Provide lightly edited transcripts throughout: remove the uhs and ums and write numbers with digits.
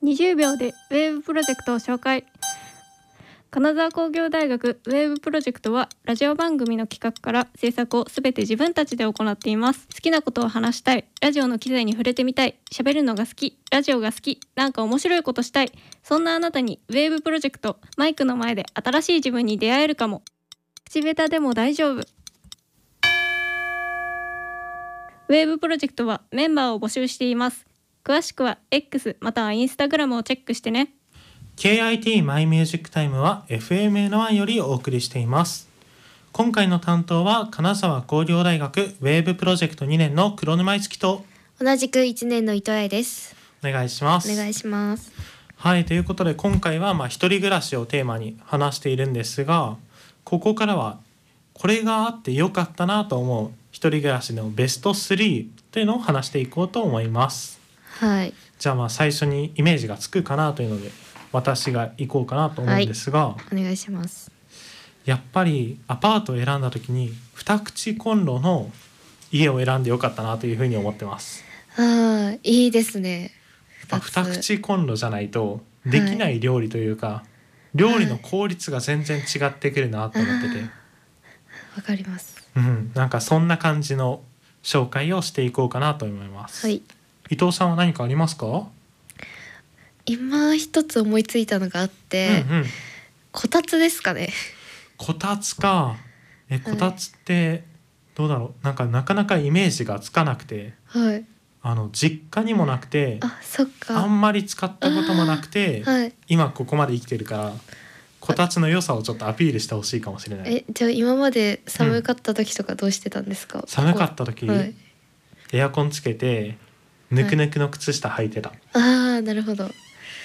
20秒でウェーブプロジェクトを紹介。金沢工業大学ウェーブプロジェクトはラジオ番組の企画から制作をすべて自分たちで行っています。好きなことを話したい、ラジオの機材に触れてみたい、喋るのが好き、ラジオが好き、なんか面白いことしたい、そんなあなたにウェーブプロジェクト、マイクの前で新しい自分に出会えるかも。口下手でも大丈夫。ウェーブプロジェクトはメンバーを募集しています。詳しくは X または Instagram をチェックしてね。 KIT マイミュージックタイムは FMN1 よりお送りしています。今回の担当は金沢工業大学ウェーブプロジェクト2年の黒沼樹と同じく1年の糸谷です。 お願いします。 お願いします。 はい、ということで今回は一人暮らしをテーマに話しているんですが、ここからはこれがあってよかったなと思う一人暮らしのベスト3というのを話していこうと思います。 はい。 じゃあ最初にイメージがつくかなというので私が行こうかなと思うんですが、 お願いします。 やっぱりアパートを選んだ時に二口コンロの家を選んでよかったなというふうに思ってます。 ああ、いいですね。 二口コンロじゃないとできない料理というか、料理の効率が全然違ってくるなと思ってて、 わかります。 なんかそんな感じの紹介をしていこうかなと思います。 はい。 伊藤さんは何かありますか？ 今一つ思いついたのがあって、こたつですかね。 こたつか。こたつってどうだろう、なんかなかなかイメージがつかなくて、 はい。 実家にもなくて、 そっか。 あんまり使ったこともなくて、 はい。 今ここまで生きてるからこたつの良さをちょっとアピールしてほしいかもしれない。 じゃあ今まで寒かった時とかどうしてたんですか？ 寒かった時、 はい、 エアコンつけてぬくぬくの靴下履いてた。 ああ、なるほど。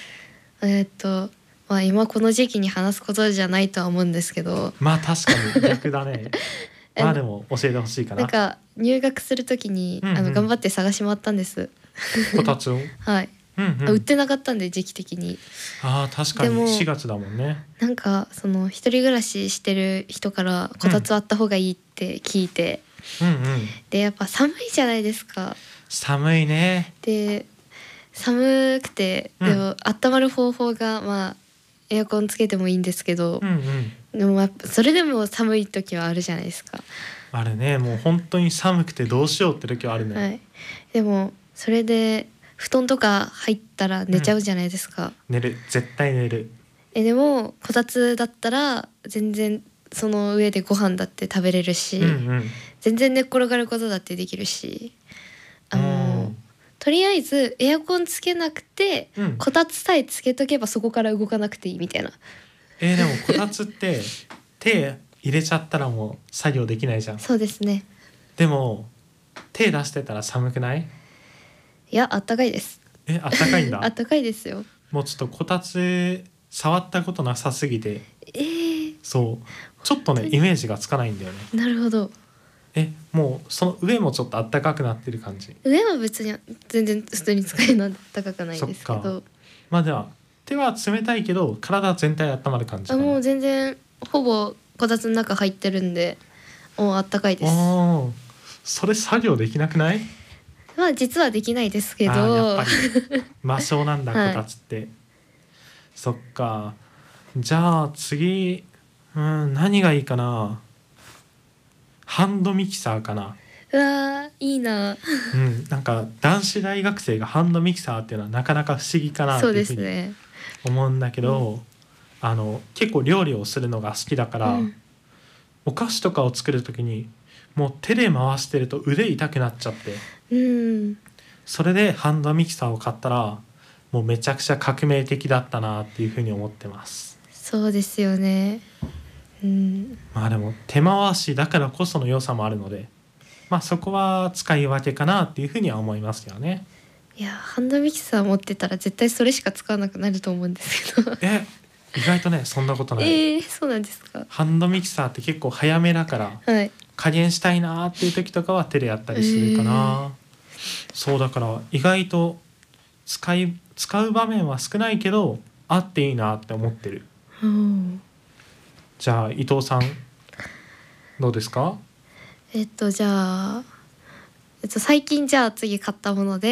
今この時期に話すことじゃないとは思うんですけど、 確かに逆だね。でも教えてほしいかな。 なんか入学する時に、頑張って探し回ったんです。 こたつをはい。売ってなかったんで時期的に。 確かに4月だもんね。 なんかその一人暮らししてる人からこたつあった方がいいって聞いて、でやっぱ寒いじゃないですか。寒いね。 で寒くて、でも温まる方法がエアコンつけてもいいんですけど、でもやっぱそれでも寒い時はあるじゃないですか。 あれね、もう本当に寒くてどうしようって時はあるね。 はい。でもそれで布団とか入ったら寝ちゃうじゃないですか。 寝る、絶対寝る。 でもこたつだったら全然その上でご飯だって食べれるし、全然寝っ転がることだってできるし、とりあえずエアコンつけなくて、こたつさえつけとけばそこから動かなくていいみたいな。 でもこたつって手入れちゃったらもう作業できないじゃん。 そうですね。 でも手出してたら寒くない？ いや、あったかいです。 あったかいんだ。 あったかいですよ。 もうちょっとこたつ触ったことなさすぎて、そうちょっとねイメージがつかないんだよね。 なるほど。 もうその上もちょっとあったかくなってる感じ。 上は別に全然普通に使えるのはあったかくないですけど、 では手は冷たいけど体全体温まる感じ。 もう全然ほぼこたつの中入ってるんでもうあったかいです。 それ作業できなくない？ 実はできないですけど、 やっぱり魔性なんだ、こたつって。そっか。じゃあ次、何がいいかな。ハンドミキサーかな。 うわ、いいな。 なんか男子大学生がハンドミキサーっていうのはなかなか不思議かなっていうふうに思うんだけど、結構料理をするのが好きだから、お菓子とかを作る時にもう手で回してると腕痛くなっちゃって、それでハンドミキサーを買ったらもうめちゃくちゃ革命的だったなっていうふうに思ってます。 そうですよね。 でも手回しだからこその良さもあるので、そこは使い分けかなっていうふうには思いますよね。 いや、ハンドミキサー持ってたら絶対それしか使わなくなると思うんですけど。 意外とねそんなことない。 そうなんですか。 ハンドミキサーって結構早めだから、加減したいなっていう時とかは手でやったりするかな。そうだから意外と使う場面は少ないけどあっていいなって思ってる。じゃあ伊藤さんどうですか？ じゃあ最近次買ったもので